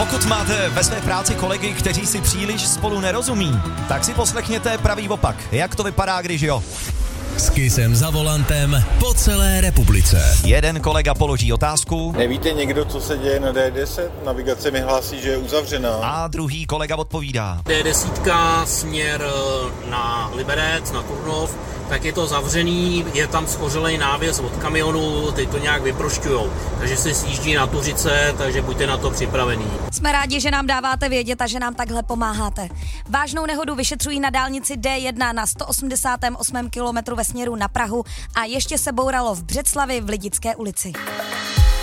Pokud máte ve své práci kolegy, kteří si příliš spolu nerozumí, tak si poslechněte pravý opak. Jak to vypadá, když jo? S Kissem za volantem po celé republice. Jeden kolega položí otázku. Nevíte někdo, co se děje na D10? Navigace mi hlásí, že je uzavřená. A druhý kolega odpovídá. D10 směr na Liberec, na Turnov, tak je to zavřený, je tam schořelej návěs od kamionu, teď to nějak vyprošťujou. Takže se sjíždí na Tuřice, takže buďte na to připravení. Jsme rádi, že nám dáváte vědět a že nám takhle pomáháte. Vážnou nehodu vyšetřují na dálnici D1 na 188. kilometru ve směru na Prahu a ještě se bouralo v Břeclavi v Lidické ulici.